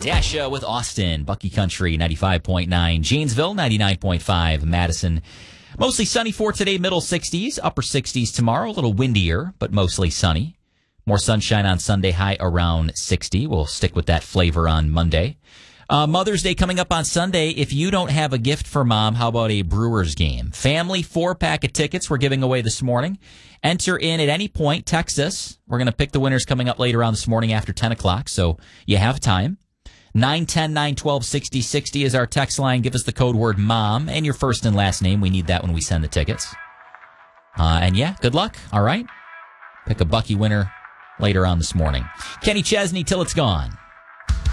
Dasha with Austin, Bucky Country 95.9, Janesville 99.5, Madison. Mostly sunny for today, middle 60s, upper 60s tomorrow, a little windier, but mostly sunny. More sunshine on Sunday, high around 60. We'll stick with that flavor on Monday. Mother's Day coming up on Sunday. If you don't have a gift for mom, how about a Brewers game? Family 4-pack of tickets we're giving away this morning. Enter in at any point. Text us. We're going to pick the winners coming up later on this morning after 10 o'clock, so you have time. 910-912-6060 is our text line. Give us the code word MOM and your first and last name. We need that when we send the tickets. And yeah, good luck. All right. Pick a Bucky winner later on this morning. Kenny Chesney, Till It's Gone.